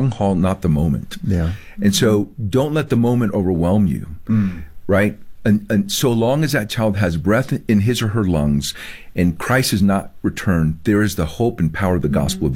long haul, not the moment. Yeah. And so don't let the moment overwhelm you, right? And so long as that child has breath in his or her lungs and Christ has not returned, there is the hope and power of the gospel of